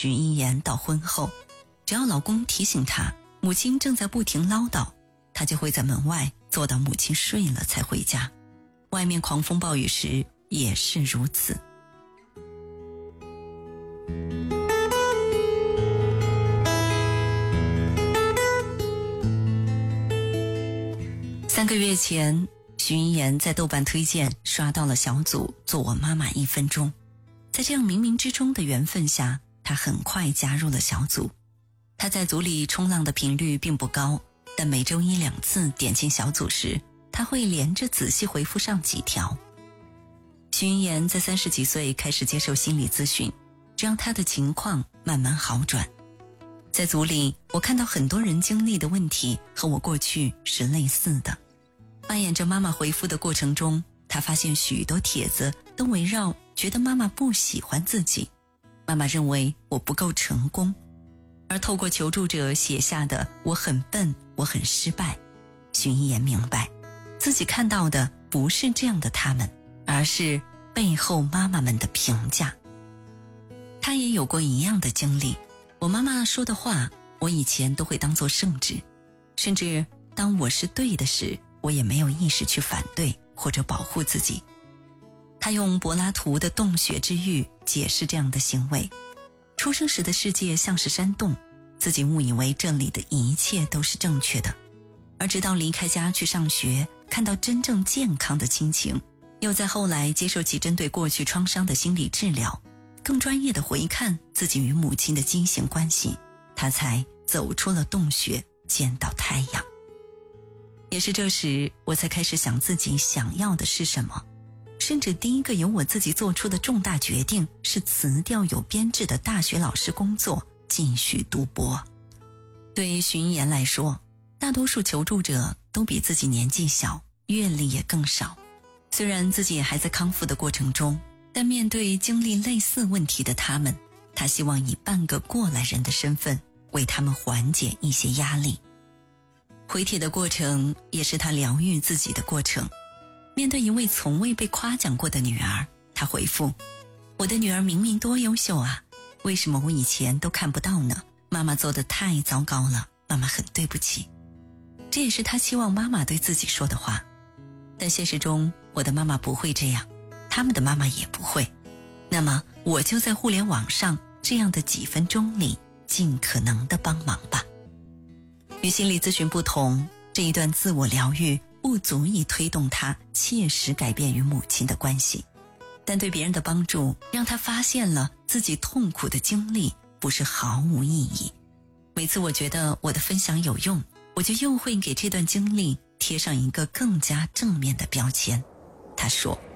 徐一言到婚后，只要老公提醒她母亲正在不停唠叨，她就会在门外坐到母亲睡了才回家，外面狂风暴雨时也是如此。3个月前，徐一言在豆瓣推荐刷到了小组做我妈妈1分钟。在这样冥冥之中的缘分下，她很快加入了小组。她在组里冲浪的频率并不高，但每周1-2次点进小组时，她会连着仔细回复上几条。徐一言在30几岁开始接受心理咨询，这让她的情况慢慢好转。在组里，我看到很多人经历的问题和我过去是类似的。扮演着妈妈回复的过程中，她发现许多帖子都围绕觉得妈妈不喜欢自己，妈妈认为我不够成功，而透过求助者写下的我很笨，我很失败，徐一言明白自己看到的不是这样的他们，而是背后妈妈们的评价。她也有过一样的经历，我妈妈说的话我以前都会当作圣旨，甚至当我是对的时，我也没有意识去反对或者保护自己。他用柏拉图的洞穴之喻解释这样的行为。出生时的世界像是山洞，自己误以为这里的一切都是正确的，而直到离开家去上学，看到真正健康的亲情，又在后来接受起针对过去创伤的心理治疗，更专业的回看自己与母亲的畸形关系，他才走出了洞穴，见到太阳。也是这时，我才开始想自己想要的是什么，甚至第一个由我自己做出的重大决定是辞掉有编制的大学老师工作，继续读博。对于徐一言来说，大多数求助者都比自己年纪小，阅历也更少。虽然自己也还在康复的过程中，但面对经历类似问题的他们，他希望以半个过来人的身份为他们缓解一些压力。回帖的过程也是他疗愈自己的过程。面对一位从未被夸奖过的女儿，他回复：我的女儿明明多优秀啊，为什么我以前都看不到呢？妈妈做得太糟糕了，妈妈很对不起。这也是他希望妈妈对自己说的话。但现实中，我的妈妈不会这样，他们的妈妈也不会。那么我就在互联网上这样的几分钟里尽可能的帮忙吧。与心理咨询不同，这一段自我疗愈不足以推动他切实改变与母亲的关系，但对别人的帮助让他发现了自己痛苦的经历不是毫无意义。每次我觉得我的分享有用，我就又会给这段经历贴上一个更加正面的标签。他说，